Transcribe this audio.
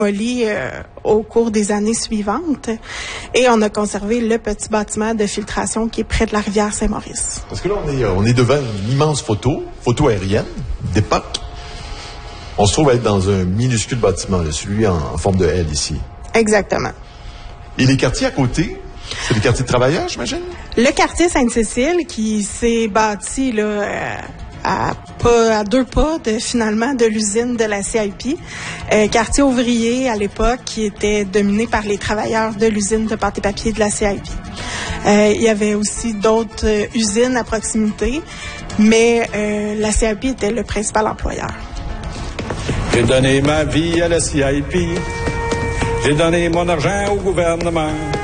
démoli au cours des années suivantes et on a conservé le petit bâtiment de filtration qui est près de la rivière Saint-Maurice. Parce que là, on est devant une immense photo aérienne d'époque. On se trouve être dans un minuscule bâtiment, là, celui en forme de L ici. Exactement. Et les quartiers à côté, c'est des quartiers de travailleurs, j'imagine? Le quartier Sainte-Cécile qui s'est bâti là, à 2 pas de l'usine de la CIP. Quartier ouvrier à l'époque qui était dominé par les travailleurs de l'usine de pâte et papier de la CIP. Il y avait aussi d'autres usines à proximité, mais la CIP était le principal employeur. J'ai donné ma vie à la CIP. J'ai donné mon argent au gouvernement.